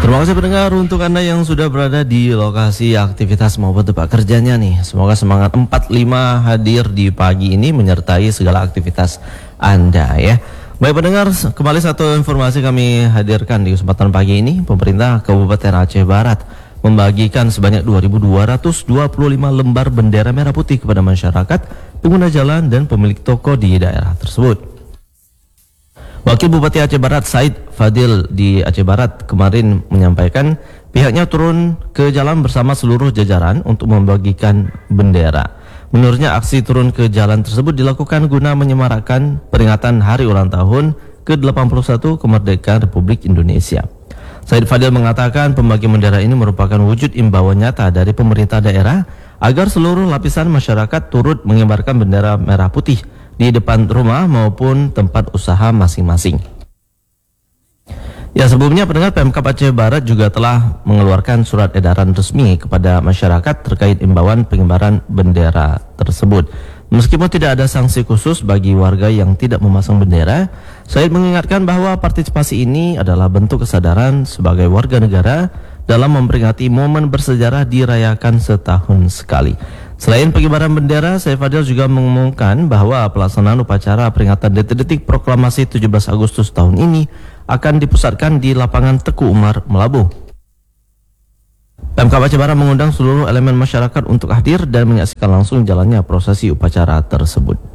Terima kasih pendengar untuk Anda yang sudah berada di lokasi aktivitas maupun tempat kerjanya nih. Semoga semangat 45 hadir di pagi ini menyertai segala aktivitas Anda ya. Baik pendengar, kembali satu informasi kami hadirkan di kesempatan pagi ini. Pemerintah Kabupaten Aceh Barat membagikan sebanyak 2.225 lembar bendera merah putih kepada masyarakat, pengguna jalan dan pemilik toko di daerah tersebut. Wakil Bupati Aceh Barat Said Fadil di Aceh Barat kemarin menyampaikan pihaknya turun ke jalan bersama seluruh jajaran untuk membagikan bendera. Menurutnya aksi turun ke jalan tersebut dilakukan guna menyemarakkan peringatan hari ulang tahun ke-81 kemerdekaan Republik Indonesia. Said Fadil mengatakan pembagian bendera ini merupakan wujud imbauan nyata dari pemerintah daerah agar seluruh lapisan masyarakat turut mengibarkan bendera merah putih di depan rumah maupun tempat usaha masing-masing. Ya, sebelumnya pendengar, Pemkab Aceh Barat juga telah mengeluarkan surat edaran resmi kepada masyarakat terkait imbauan pengibaran bendera tersebut. Meskipun tidak ada sanksi khusus bagi warga yang tidak memasang bendera, Said mengingatkan bahwa partisipasi ini adalah bentuk kesadaran sebagai warga negara dalam memperingati momen bersejarah dirayakan setahun sekali. Selain pengibaran bendera, Said Fadil juga mengumumkan bahwa pelaksanaan upacara peringatan detik-detik proklamasi 17 Agustus tahun ini akan dipusatkan di lapangan Teku Umar, Melabuh. Pemkab Aceh Barat mengundang seluruh elemen masyarakat untuk hadir dan menyaksikan langsung jalannya prosesi upacara tersebut.